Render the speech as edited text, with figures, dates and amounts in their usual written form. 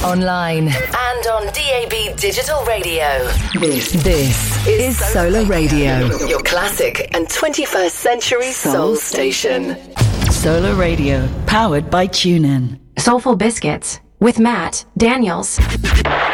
online, and on DAB Digital Radio. This is Solar Radio, your classic and 21st century soul station. Solar Radio, powered by TuneIn. Soulful Biscuits with Matt Daniels.